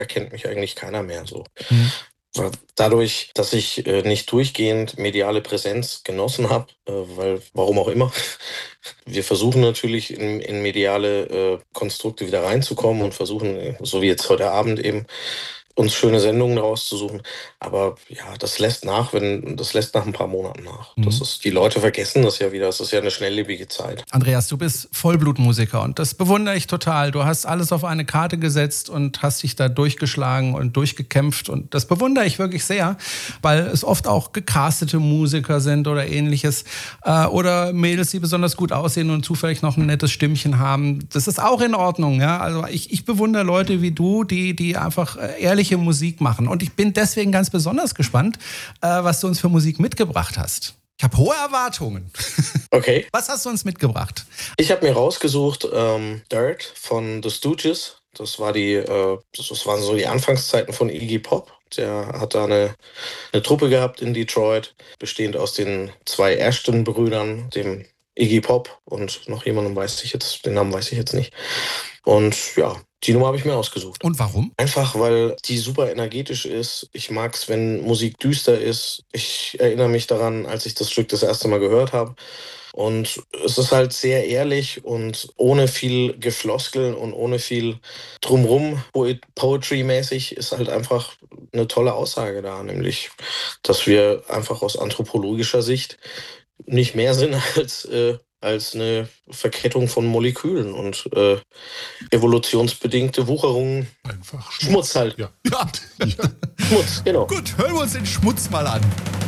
erkennt mich eigentlich keiner mehr so. Mhm. Dadurch, dass ich nicht durchgehend mediale Präsenz genossen habe, weil, warum auch immer, wir versuchen natürlich in mediale Konstrukte wieder reinzukommen und versuchen, so wie jetzt heute Abend eben, uns schöne Sendungen rauszusuchen. Aber ja, das lässt nach ein paar Monaten nach. Mhm. Die Leute vergessen das ja wieder. Es ist ja eine schnelllebige Zeit. Andreas, du bist Vollblutmusiker und das bewundere ich total. Du hast alles auf eine Karte gesetzt und hast dich da durchgeschlagen und durchgekämpft und das bewundere ich wirklich sehr, weil es oft auch gecastete Musiker sind oder ähnliches oder Mädels, die besonders gut aussehen und zufällig noch ein nettes Stimmchen haben. Das ist auch in Ordnung, ja. Also ich bewundere Leute wie du, die einfach ehrliche Musik machen und ich bin deswegen ganz besonders gespannt, was du uns für Musik mitgebracht hast. Ich habe hohe Erwartungen. Okay. Was hast du uns mitgebracht? Ich habe mir rausgesucht Dirt von The Stooges. Das waren so die Anfangszeiten von Iggy Pop. Der hat da eine Truppe gehabt in Detroit, bestehend aus den zwei Ashton-Brüdern, dem Iggy Pop und noch jemandem den Namen weiß ich jetzt nicht. Und ja, die Nummer habe ich mir ausgesucht. Und warum? Einfach, weil die super energetisch ist. Ich mag es, wenn Musik düster ist. Ich erinnere mich daran, als ich das Stück das erste Mal gehört habe. Und es ist halt sehr ehrlich und ohne viel Gefloskel und ohne viel Drumrum, Poetry-mäßig, ist halt einfach eine tolle Aussage da, nämlich, dass wir einfach aus anthropologischer Sicht nicht mehr sind als eine Verkettung von Molekülen und evolutionsbedingte Wucherungen. Einfach Schmutz halt. Ja. Schmutz, genau. Gut, hören wir uns den Schmutz mal an.